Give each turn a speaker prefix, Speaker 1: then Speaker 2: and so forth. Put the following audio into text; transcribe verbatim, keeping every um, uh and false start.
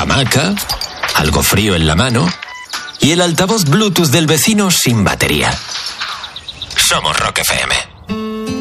Speaker 1: hamaca, algo frío en la mano y el altavoz Bluetooth del vecino sin batería. Somos Rock F M.